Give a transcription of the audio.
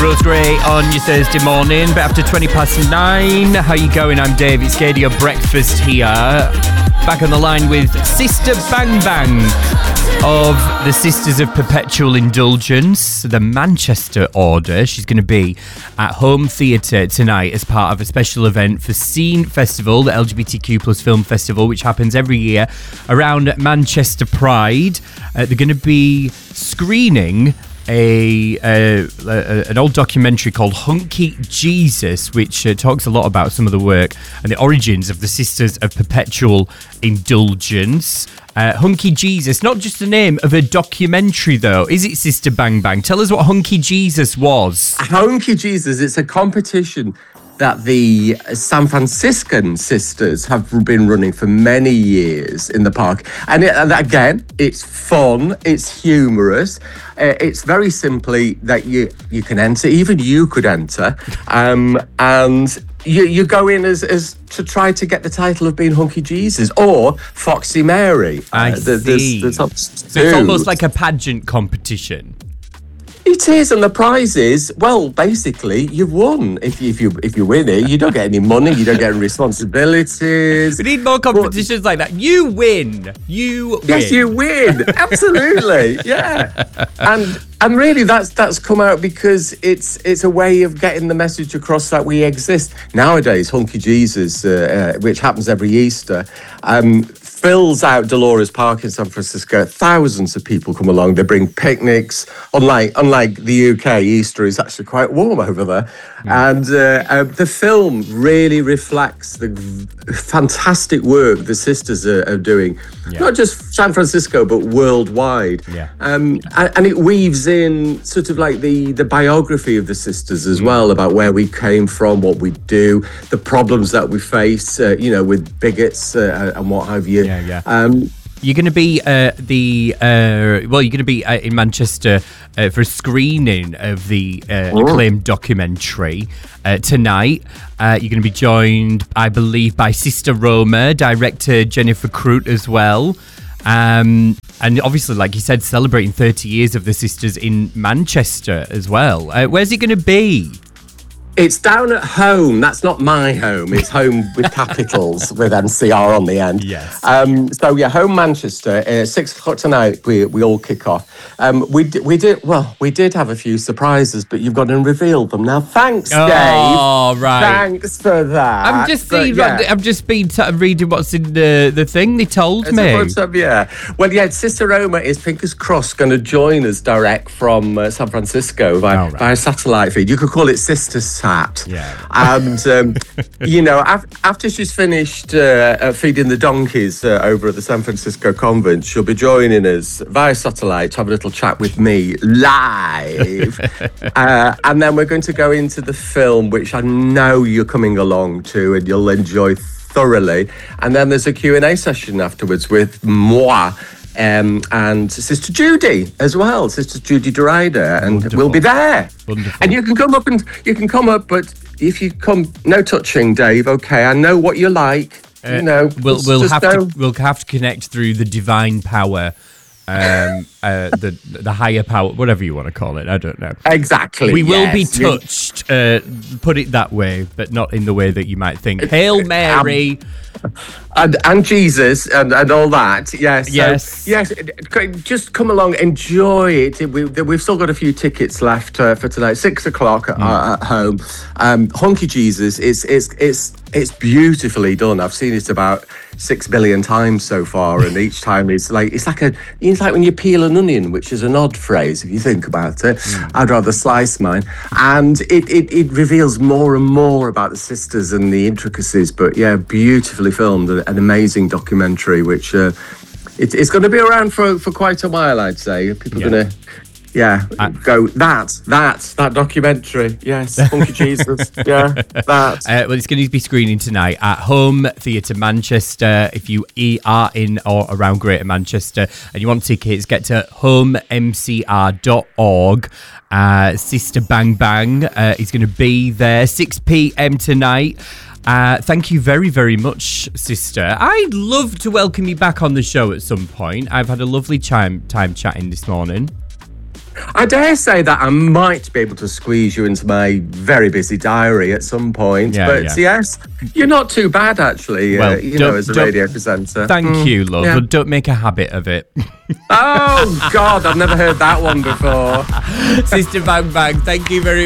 Rose Gray on your Thursday morning, but after 9:20. How you going? I'm Dave. It's Radio Breakfast here. Back on the line with Sister Bang Bang of the Sisters of Perpetual Indulgence, the Manchester Order. She's going to be at Home Theatre tonight as part of a special event for Scene Festival, the LGBTQ plus film festival, which happens every year around Manchester Pride. They're going to be screening an old documentary called Hunky Jesus, which talks a lot about some of the work and the origins of the Sisters of Perpetual Indulgence. Hunky Jesus, not just the name of a documentary though, is it, Sister Bang Bang? Tell us what Hunky Jesus was. Hunky Jesus, it's a competition that the San Franciscan sisters have been running for many years in the park. And again, it's fun, it's humorous. It's very simply that you can enter, even you could enter, and you go in as to try to get the title of being Hunky Jesus or Foxy Mary. I see. So it's almost like a pageant competition. It is, and the prize is, well, basically, you've won. If you win it, you don't get any money, you don't get any responsibilities. We need more competitions like that. You win. Yes, you win. Absolutely, yeah. And really, that's come out because it's a way of getting the message across that we exist. Nowadays, Hunky Jesus, which happens every Easter, fills out Dolores Park in San Francisco. Thousands of people come along. They bring picnics. Unlike the UK, Easter is actually quite warm over there. And the film really reflects the fantastic work the sisters are doing, not just San Francisco, but worldwide. Yeah. And it weaves in sort of like the biography of the sisters as well, about where we came from, what we do, the problems that we face, with bigots and what have you. Yeah. You're going to be you're going to be in Manchester for a screening of the acclaimed documentary tonight. You're going to be joined, I believe, by Sister Roma, director Jennifer Crute as well. And obviously, like you said, celebrating 30 years of the sisters in Manchester as well. Where's it going to be? It's down at Home. That's not my home. It's Home with capitals with MCR on the end. Yes. Home Manchester. 6:00 tonight. We all kick off. We did have a few surprises, but you've got to reveal them now. Thanks, Dave. Oh, right. Thanks for that. I'm just reading what's in the thing they told me. Sister Roma is, fingers crossed, going to join us direct from San Francisco via satellite feed. You could call it Sister Sat. Yeah. And, after she's finished feeding the donkeys over at the San Francisco convent, she'll be joining us via satellite to have a little chat with me live. And then we're going to go into the film, which I know you're coming along to and you'll enjoy thoroughly. And then there's a Q&A session afterwards with moi. And Sister Judy as well, Sister Judy Derider, and Wonderful. we'll be there. Wonderful. And you can come up, but if you come, no touching, Dave. Okay, I know what you like. We'll have to connect through the divine power, the higher power, whatever you want to call it. I don't know. Exactly. We will be touched. Put it that way, but not in the way that you might think. Hail Mary. And Jesus and all that, yes. Yes. Yes, just come along, enjoy it. We've still got a few tickets left for tonight. 6:00 at Home. Hunky Jesus, it's beautifully done. I've seen it about 6 billion times so far, and each time it's like when you peel an onion, which is an odd phrase if you think about it. I'd rather slice mine, and it reveals more and more about the sisters and the intricacies. But yeah, beautifully filmed, an amazing documentary, which it's going to be around for quite a while, I'd say. People are going to go that documentary. Yes, Hunky Jesus. Yeah, that. Well, it's going to be screening tonight at Home Theatre Manchester. If you are in or around Greater Manchester and you want tickets, get to homemcr.org. Sister Bang Bang is going to be there 6 p.m. tonight. Thank you very, very much, sister. I'd love to welcome you back on the show at some point. I've had a lovely time chatting this morning. I dare say that I might be able to squeeze you into my very busy diary at some point. Yeah, but yeah. yes, you're not too bad, actually, Well, as a radio presenter. Thank you, love. yeah. But don't make a habit of it. Oh, God, I've never heard that one before. Sister Bang Bang, thank you very